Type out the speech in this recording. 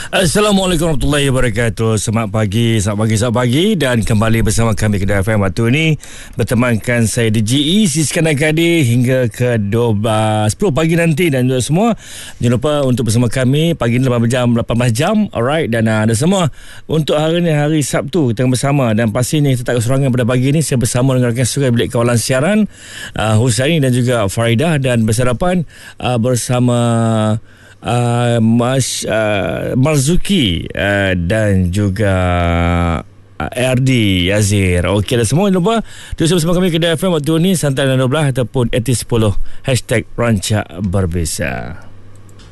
Assalamualaikum warahmatullahi wabarakatuh. Selamat pagi dan kembali bersama kami Kedah FM waktu ini bertemankan saya DJE Siskanan Kadir hingga ke 10 pagi nanti, dan juga semua jangan lupa untuk bersama kami pagi ni 18 jam, alright, dan ada semua untuk hari ni, hari Sabtu, kita bersama, dan pastinya kita tak keserangan pada pagi ni. Saya bersama dengan rakan sukai bilik kawalan siaran Husaini dan juga Faridah, dan bersarapan bersama Marzuki dan juga RD Yazir. Okey dah semua, jangan lupa terus bersama kami Kedah FM waktu ni santai dan 12 ataupun 8010 #Rancak Berbeza.